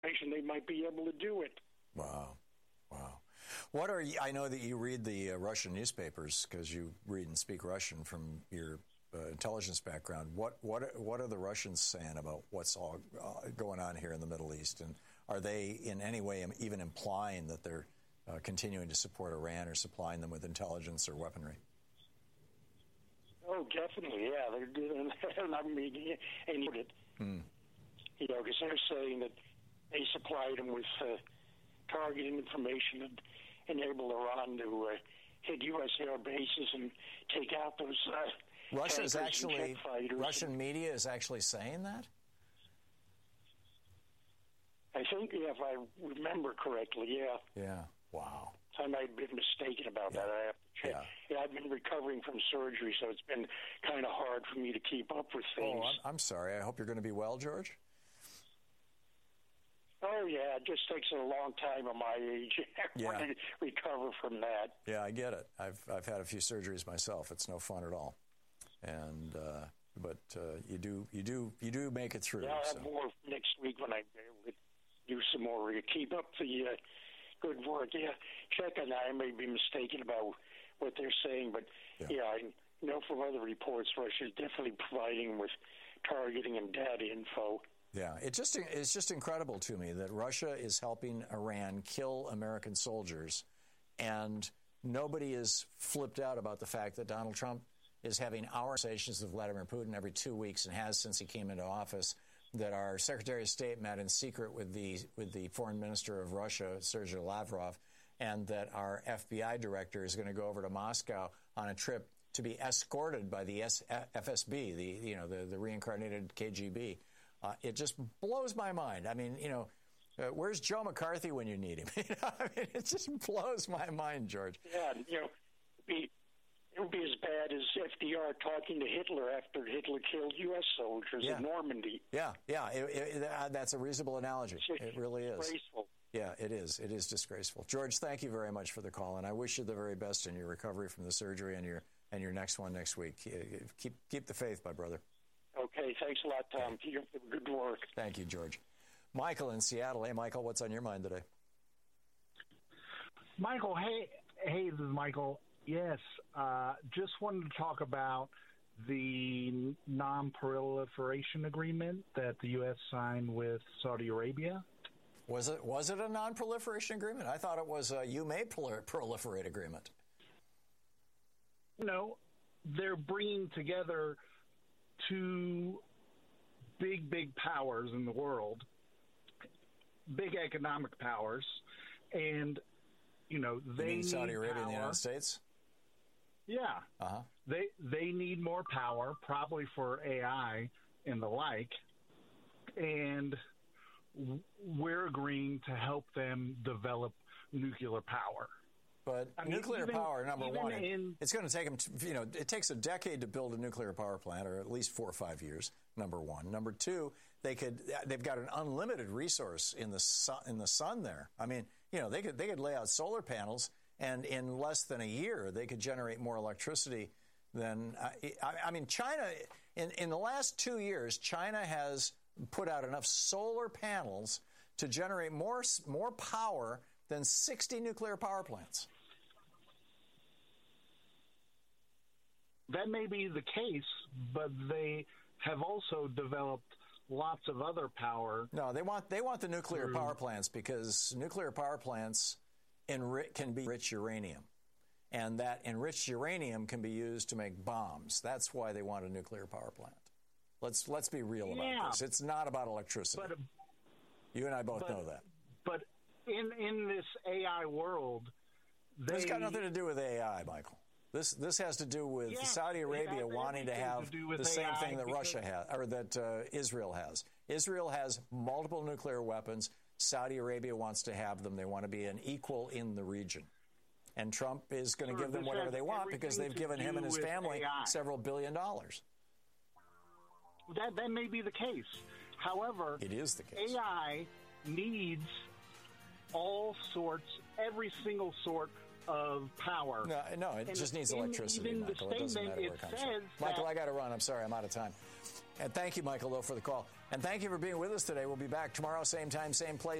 they might be able to do it. Wow. What are you? I know that you read the Russian newspapers because you read and speak Russian from your intelligence background. What are the Russians saying about what's all going on here in the Middle East? And are they in any way even implying that they're continuing to support Iran or supplying them with intelligence or weaponry? Oh, definitely, yeah. They're not making any of it. Because they're saying that they supplied them with targeting information that enabled Iran to hit U.S. air bases and take out those Russian media is actually saying that? I think, if I remember correctly, yeah. Yeah, wow. I might have been mistaken about that. I have to check. Yeah, I've been recovering from surgery, so it's been kind of hard for me to keep up with things. Oh, I'm sorry. I hope you're going to be well, George. Oh, yeah, it just takes a long time at my age to recover from that. Yeah, I get it. I've had a few surgeries myself. It's no fun at all. And but you do make it through. Yeah, I'll have more next week when I do some more to keep up the good work. Yeah, check on that. I may be mistaken about what they're saying, but I know from other reports Russia's definitely providing with targeting and data info. Yeah, it's just incredible to me that Russia is helping Iran kill American soldiers, and nobody is flipped out about the fact that Donald Trump is having conversations with Vladimir Putin every 2 weeks and has since he came into office, that our Secretary of State met in secret with the Foreign Minister of Russia, Sergei Lavrov, and that our FBI director is going to go over to Moscow on a trip to be escorted by the FSB, the reincarnated KGB. It just blows my mind. I mean, where's Joe McCarthy when you need him? It just blows my mind, George. Yeah, it would be as bad as FDR talking to Hitler after Hitler killed U.S. soldiers in Normandy. Yeah, that's a reasonable analogy. It really is. Disgraceful. Yeah, it is. It is disgraceful. George, thank you very much for the call, and I wish you the very best in your recovery from the surgery and your next one next week. Keep the faith, my brother. Okay, thanks a lot, Tom. Keep up the good work. Thank you, George. Michael in Seattle. Hey, Michael, what's on your mind today? Michael, hey, this is Michael. Yes, just wanted to talk about the non-proliferation agreement that the U.S. signed with Saudi Arabia. Was it a non-proliferation agreement? I thought it was a you may proliferate agreement. No, they're bringing together two big powers in the world, big economic powers, and they need Saudi Arabia and the United States. Yeah, they need more power, probably for AI and the like, and we're agreeing to help them develop nuclear power. But nuclear power, number one, it's going to take them, it takes a decade to build a nuclear power plant, or at least 4 or 5 years, number one. Number two, they've got an unlimited resource in the sun there. I mean, they could lay out solar panels, and in less than a year, they could generate more electricity than, China, in the last 2 years, China has put out enough solar panels to generate more power than 60 nuclear power plants. That may be the case, but they have also developed lots of other power. No, they want the nuclear power plants because nuclear power plants can be enriched uranium, and that enriched uranium can be used to make bombs. That's why they want a nuclear power plant. Let's be real about this. It's not about electricity. You and I both know that. But in this AI world, it's got nothing to do with AI, Michael. This has to do with Saudi Arabia wanting to have the same thing that Russia has, or that Israel has. Israel has multiple nuclear weapons. Saudi Arabia wants to have them. They want to be an equal in the region. And Trump is going to give them whatever they want because they've given him and his family several $1 billion. That may be the case. However, it is the case. AI needs all sorts, every single sort of power. No, it just needs electricity, even Michael. The it doesn't statement, matter where it comes from. Michael, I got to run. I'm sorry, I'm out of time. And thank you, Michael, though, for the call. And thank you for being with us today. We'll be back tomorrow, same time, same place.